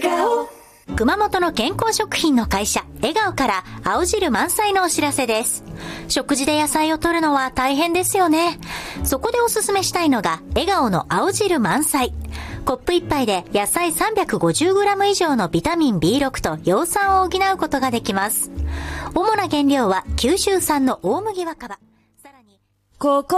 顔。 熊本の健康食品の会社笑顔から青汁満載のお知らせです。食事で野菜を摂るのは大変ですよね。そこでおすすめしたいのが笑顔の青汁満載。コップ1杯で野菜 350g 以上のビタミン B6 と葉酸を補うことができます。主な原料は九州産の大麦若葉。さらに